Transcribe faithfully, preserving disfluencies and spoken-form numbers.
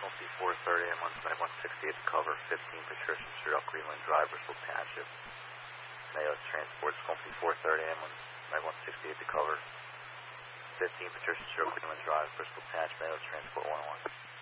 Scompy four thirty, ambulance ninety-one sixty-eight to cover, fifteen Patricia Street, Elk Greenland Drive, Bristol Township. Mayo Transport, Scompy four thirty, ambulance ninety-one sixty-eight to cover, fifteen Patricia Street, Elk Greenland Drive, Bristol Township, Mayo Transport one oh one.